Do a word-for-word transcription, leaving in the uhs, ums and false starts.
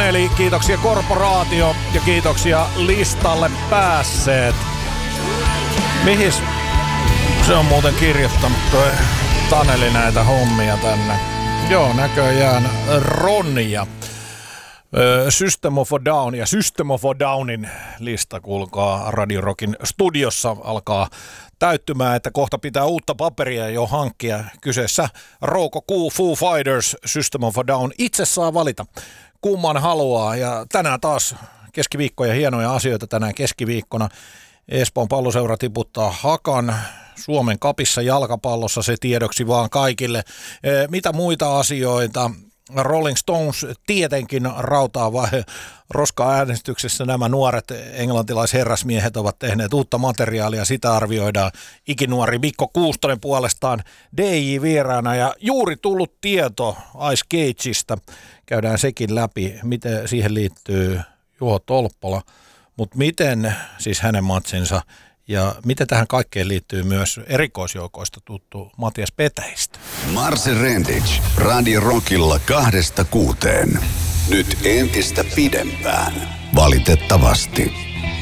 Taneli, kiitoksia Korporaatio ja kiitoksia listalle päässeet. Mihis se on muuten kirjoittanut toi Taneli näitä hommia tänne? Joo, näköjään Ronja. System of a Down ja System of a Downin lista, kuulkaa, Radio Rockin studiossa alkaa täyttymään, että kohta pitää uutta paperia jo hankkia. Kyseessä Rouko Q, Foo Fighters, System of a Down. Itse saa valita, kumman haluaa. Ja tänään taas keskiviikkoja, hienoja asioita tänään keskiviikkona. Espoon Palloseura tiputtaa Hakan Suomen kapissa jalkapallossa, se tiedoksi vaan kaikille. Mitä muita asioita? Rolling Stones tietenkin rautaa vai roska-äänestyksessä nämä nuoret englantilaisherrasmiehet ovat tehneet uutta materiaalia, sitä arvioidaan. Ikinuori Mikko Kuustonen puolestaan D J vieraana ja juuri tullut tieto Ice Cageista. Käydään sekin läpi, miten siihen liittyy Juho Tolppola, mutta miten siis hänen matsinsa ja miten tähän kaikkeen liittyy myös erikoisjoukoista tuttu Matias Petäistä. Marse Rendic, Radio Rockilla kahdesta kuuteen. Nyt entistä pidempään. Valitettavasti.